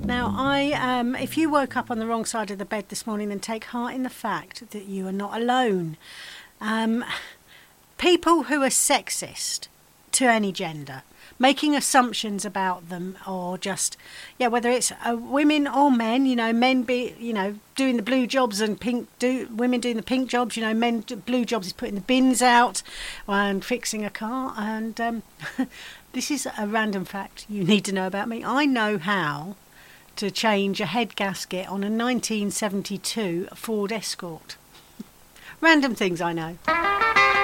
Now, if you woke up on the wrong side of the bed this morning, then take heart in the fact that you are not alone. People who are sexist to any gender, making assumptions about them, or just, whether it's women or men, men doing the blue jobs and women doing the pink jobs, blue jobs is putting the bins out and fixing a car. And this is a random fact you need to know about me. I know how to change a head gasket on a 1972 Ford Escort. Random things I know.